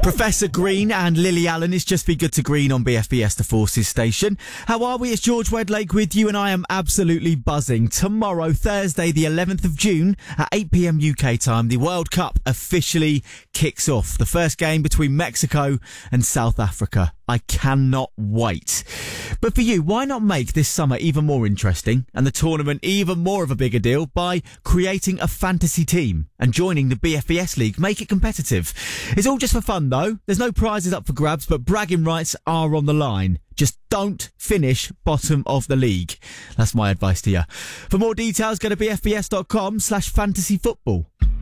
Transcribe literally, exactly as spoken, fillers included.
Professor Green and Lily Allen. It's Just Be Good to Green on B F B S The Forces station. How are we? It's George Wedlake with you, and I am absolutely buzzing. Tomorrow, Thursday, the eleventh of June at eight p.m. U K time, the World Cup officially kicks off. The first game between Mexico and South Africa. I cannot wait. But for you, why not make this summer even more interesting and the tournament even more of a bigger deal by creating a fantasy team and joining the B F B S League? Make it competitive. It's all just for fun though. There's no prizes up for grabs, but bragging rights are on the line. Just don't finish bottom of the league. That's my advice to you. For more details, go to bfbs.com slash fantasy football.